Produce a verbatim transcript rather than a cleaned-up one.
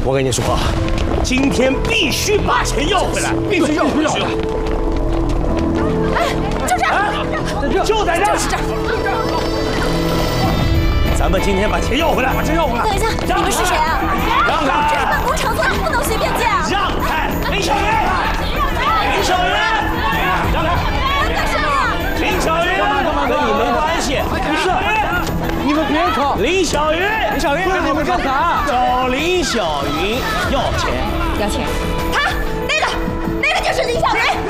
我跟你说，今天必须把钱要回来，必须要，必须要。 哎，就这儿， 就在这儿， 就是这儿。 咱们今天把钱要回来，把钱要回来。 等一下，你们是谁啊？ 让开！ 这是办公场所，不能随便进啊！ 让开！林小云，林小云，让开！ 干什么呀？ 林小云，干嘛跟你没关系？林小云， 你们别吵！ 林小云，林小云， 你们干啥？ 找林小云要钱。 要钱？他那个那个就是林小云。